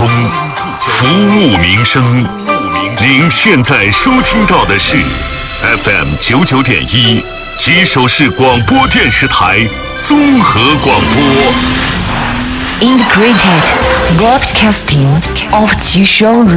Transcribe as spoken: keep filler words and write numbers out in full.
通，服务民生。您现在收听到的是 F M 九九点一吉首市广播电视台综合广播。 Integrated Broadcasting of 吉首